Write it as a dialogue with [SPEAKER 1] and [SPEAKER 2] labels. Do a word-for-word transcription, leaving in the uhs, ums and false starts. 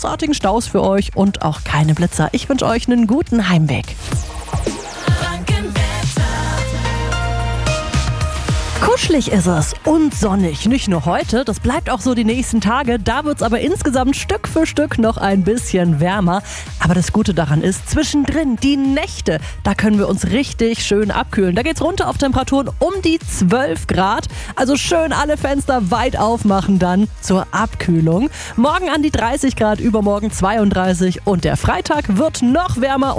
[SPEAKER 1] großartigen Staus für euch und auch keine Blitzer. Ich wünsche euch einen guten Heimweg. Kuschelig ist es und sonnig. Nicht nur heute, das bleibt auch so die nächsten Tage. Da wird es aber insgesamt Stück für Stück noch ein bisschen wärmer. Aber das Gute daran ist, zwischendrin, die Nächte, da können wir uns richtig schön abkühlen. Da geht's runter auf Temperaturen um die zwölf Grad. Also schön alle Fenster weit aufmachen dann zur Abkühlung. Morgen an die dreißig Grad, übermorgen zweiunddreißig und der Freitag wird noch wärmer.